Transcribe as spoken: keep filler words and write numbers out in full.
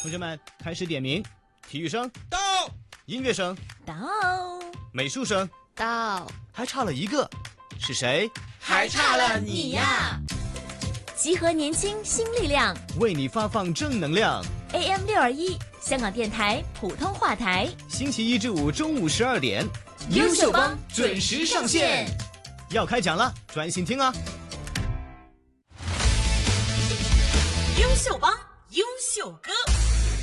同学们开始点名，体育生到， 音乐生到， 美术生到， 还差了一个，是谁？ 还差了你呀！ 集合年轻新力量， 为你发放正能量。 A M 六二一，香港电台普通话台， 星期一至五中午十二点， 优秀帮准时上线。 要开讲了，专心听啊！ 优秀帮，优秀歌。